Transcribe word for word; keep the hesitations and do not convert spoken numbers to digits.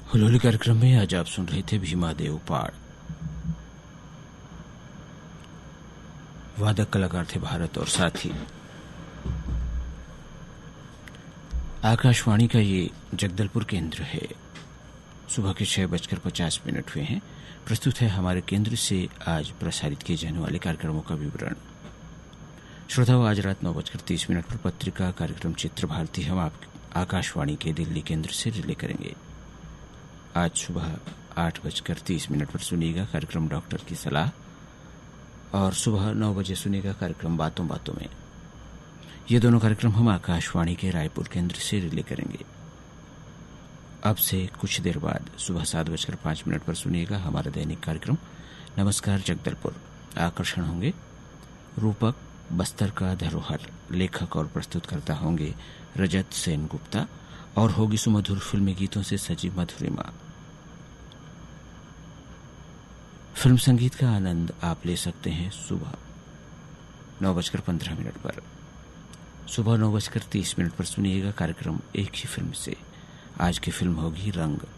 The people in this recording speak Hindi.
हुलूली कार्यक्रम में आज आप सुन रहे थे भीमा देव पाड़। वादक कलाकार थे भारत और साथी। आकाशवाणी का ये जगदलपुर केंद्र है। सुबह के छह बजकर पचास मिनट हुए हैं। प्रस्तुत है हमारे केंद्र से आज प्रसारित किए जाने वाले कार्यक्रमों का विवरण। श्रोताओं, आज रात नौ बजकर तीस मिनट पर पत्रिका कार्यक्रम चित्र भारती हम आप आकाशवाणी के दिल्ली केंद्र से रिले करेंगे। आज सुबह आठ बजकर तीस मिनट पर सुनिएगा कार्यक्रम डॉक्टर की सलाह और सुबह नौ बजे सुनिएगा कार्यक्रम बातों बातों में। ये दोनों कार्यक्रम हम आकाशवाणी के रायपुर केंद्र से रिले करेंगे। अब से कुछ देर बाद सुबह सात बजकर पांच मिनट पर सुनिएगा हमारा दैनिक कार्यक्रम नमस्कार जगदलपुर। आकर्षण होंगे रूपक बस्तर का धरोहर, लेखक और प्रस्तुतकर्ता होंगे रजत सेन गुप्ता और होगी सुमधुर फिल्मी गीतों से सजी मधुरिमा। फिल्म संगीत का आनंद आप ले सकते हैं सुबह नौ बजकर पंद्रह मिनट पर। सुबह नौ बजकर तीस मिनट पर सुनिएगा कार्यक्रम एक ही फिल्म से। आज की फिल्म होगी रंग।